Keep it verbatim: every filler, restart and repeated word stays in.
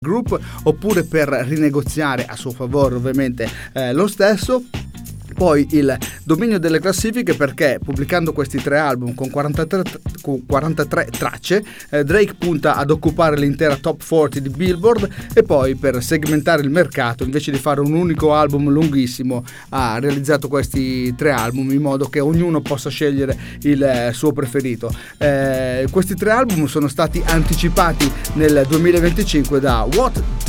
Group, oppure per rinegoziare a suo favore ovviamente eh, lo stesso. Poi il dominio delle classifiche, perché pubblicando questi tre album con quarantatré, con quarantatré tracce, eh, Drake punta ad occupare l'intera top quaranta di Billboard, e poi per segmentare il mercato, invece di fare un unico album lunghissimo, ha realizzato questi tre album in modo che ognuno possa scegliere il eh, suo preferito. Eh, questi tre album sono stati anticipati nel duemilaventicinque da What